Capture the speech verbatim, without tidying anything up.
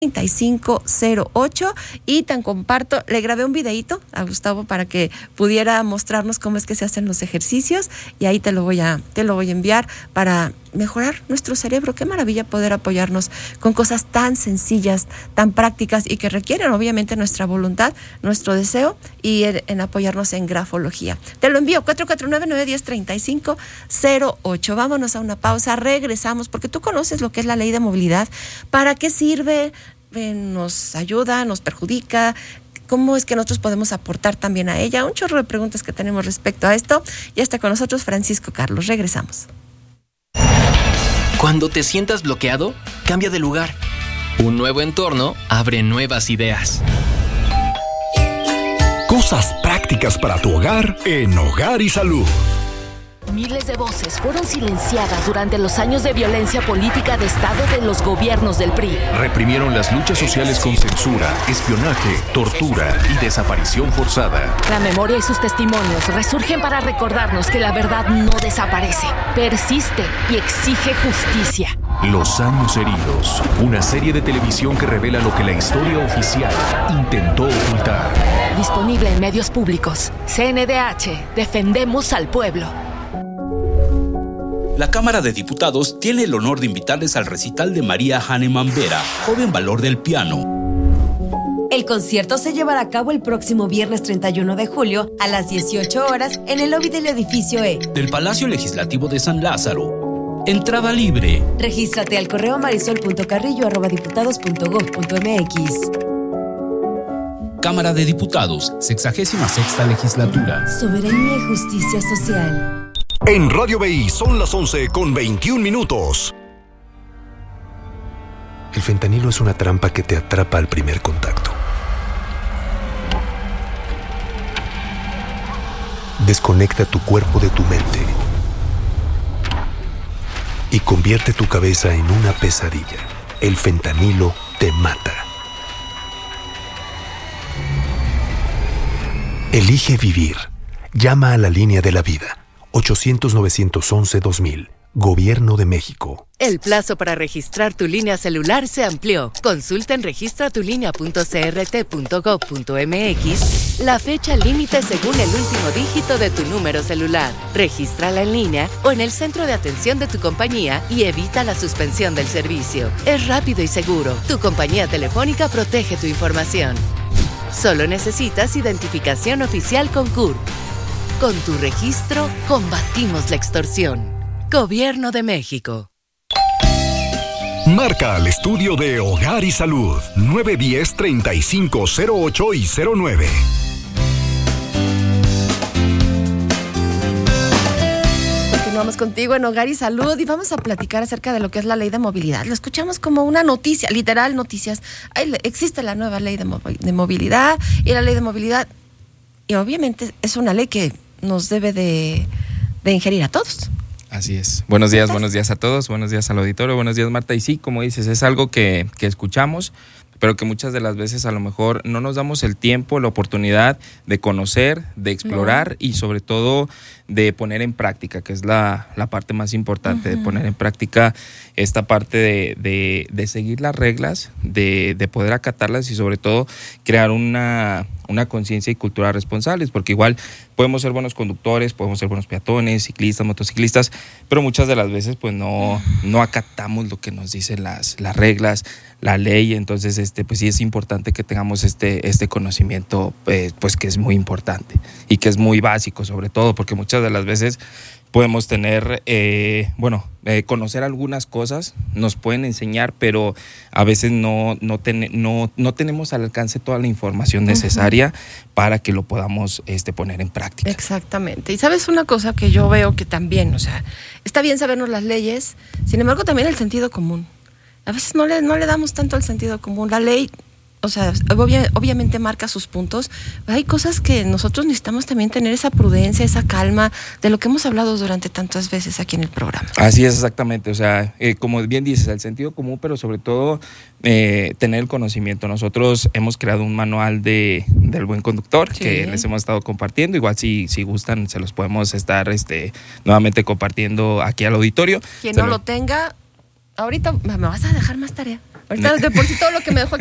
treinta y cinco cero ocho. Y tan comparto, le grabé un videíto a Gustavo para que pudiera mostrarnos cómo es que se hacen los ejercicios, y ahí te lo voy a, te lo voy a enviar para mejorar nuestro cerebro. Qué maravilla poder apoyarnos con cosas tan sencillas, tan prácticas y que requieren obviamente nuestra voluntad, nuestro deseo y en, en apoyarnos en grafología. Te lo envío, cuatro cuatro nueve, nueve uno cero, tres cinco cero ocho. Vámonos a una pausa, regresamos, porque tú conoces lo que es la ley de movilidad, para qué sirve, eh, nos ayuda, nos perjudica, cómo es que nosotros podemos aportar también a ella. Un chorro de preguntas que tenemos respecto a esto. Ya está con nosotros Francisco Carlos. Regresamos. Cuando te sientas bloqueado, cambia de lugar. Un nuevo entorno abre nuevas ideas. Cosas prácticas para tu hogar en Hogar y Salud. Miles de voces fueron silenciadas durante los años de violencia política de Estado de los gobiernos del P R I. Reprimieron las luchas sociales con censura, espionaje, tortura y desaparición forzada. La memoria y sus testimonios resurgen para recordarnos que la verdad no desaparece, persiste y exige justicia. Los años heridos, una serie de televisión que revela lo que la historia oficial intentó ocultar. Disponible en medios públicos. C N D H, defendemos al pueblo. La Cámara de Diputados tiene el honor de invitarles al recital de María Hahnemann Vera, joven valor del piano. El concierto se llevará a cabo el próximo viernes treinta y uno de julio a las dieciocho horas en el lobby del edificio E del Palacio Legislativo de San Lázaro. Entrada libre. Regístrate al correo marisol punto carrillo arroba diputados punto gob punto mx. Cámara de Diputados, sexagésima sexta legislatura. Soberanía y justicia social. En Radio B I son las once con veintiún minutos. El fentanilo es una trampa que te atrapa al primer contacto. Desconecta tu cuerpo de tu mente y convierte tu cabeza en una pesadilla. El fentanilo te mata. Elige vivir. Llama a la línea de la vida. ochocientos, novecientos once, dos mil. Gobierno de México. El plazo para registrar tu línea celular se amplió. Consulta en registra tu línea punto c r t punto gob punto m x la fecha límite según el último dígito de tu número celular. Regístrala en línea o en el centro de atención de tu compañía y evita la suspensión del servicio. Es rápido y seguro. Tu compañía telefónica protege tu información. Solo necesitas identificación oficial con C U R. Con tu registro, combatimos la extorsión. Gobierno de México. Marca al estudio de Hogar y Salud nueve uno cero, treinta y cinco cero ocho y cero nueve. Continuamos contigo en Hogar y Salud y vamos a platicar acerca de lo que es la ley de movilidad. Lo escuchamos como una noticia, literal noticias. Ay, existe la nueva ley de, movi- de movilidad y la ley de movilidad, y obviamente es una ley que nos debe de, de ingerir a todos. Así es. Buenos días, buenos días a todos, buenos días al auditorio, buenos días Marta. Y sí, como dices, es algo que, que escuchamos, pero que muchas de las veces a lo mejor no nos damos el tiempo, la oportunidad de conocer, de explorar no. y sobre todo de poner en práctica, que es la, la parte más importante, uh-huh. de poner en práctica esta parte de, de, de seguir las reglas, de, de poder acatarlas y sobre todo crear una, una conciencia y cultura responsables, porque igual podemos ser buenos conductores, podemos ser buenos peatones, ciclistas, motociclistas, pero muchas de las veces pues no, no acatamos lo que nos dicen las, las reglas, la ley. Entonces este pues sí es importante que tengamos este, este conocimiento eh, pues que es muy importante y que es muy básico, sobre todo porque muchas de las veces podemos tener, eh, bueno, eh, conocer algunas cosas, nos pueden enseñar, pero a veces no, no, ten, no, no tenemos al alcance toda la información necesaria uh-huh. para que lo podamos este, poner en práctica. Exactamente. Y sabes una cosa que yo veo que también, o sea, está bien sabernos las leyes, sin embargo también el sentido común. A veces no le, no le damos tanto al sentido común. La ley, o sea, obvia, obviamente marca sus puntos. Hay cosas que nosotros necesitamos también tener esa prudencia, esa calma, de lo que hemos hablado durante tantas veces aquí en el programa. Así es, exactamente. O sea, eh, como bien dices, el sentido común, pero sobre todo eh, tener el conocimiento. Nosotros hemos creado un manual de, del buen conductor sí. que les hemos estado compartiendo. Igual si, si gustan, se los podemos estar este, nuevamente compartiendo aquí al auditorio. Quien se no lo... lo tenga, ahorita me vas a dejar más tarea. Ahorita de por sí todo lo que me dejó